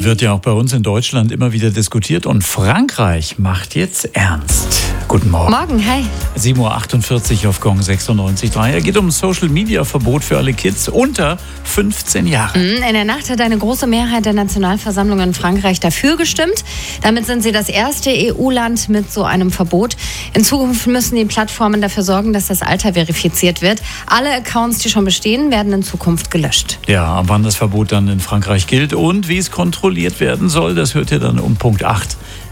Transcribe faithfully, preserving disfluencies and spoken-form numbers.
Wird ja auch bei uns in Deutschland immer wieder diskutiert und Frankreich macht jetzt ernst. Guten Morgen. Morgen, hi. sieben Uhr achtundvierzig auf Gong sechsundneunzig Komma drei. Es geht um ein Social-Media-Verbot für alle Kids unter fünfzehn Jahre. In der Nacht hat eine große Mehrheit der Nationalversammlung in Frankreich dafür gestimmt. Damit sind sie das erste E U-Land mit so einem Verbot. In Zukunft müssen die Plattformen dafür sorgen, dass das Alter verifiziert wird. Alle Accounts, die schon bestehen, werden in Zukunft gelöscht. Ja, ab wann das Verbot dann in Frankreich gilt und wie es kontrolliert werden soll, das hört ihr dann um Punkt acht